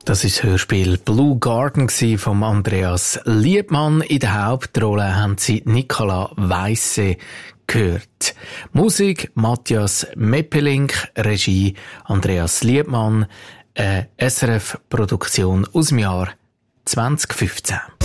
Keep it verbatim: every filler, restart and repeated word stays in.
Das ist das Hörspiel Blue Garden von Andreas Liebmann. In der Hauptrolle haben Sie Nicola Weisse gehört. Musik Matthias Meppelink, Regie Andreas Liebmann, eine S R F-Produktion aus dem Jahr zwanzig fünfzehn.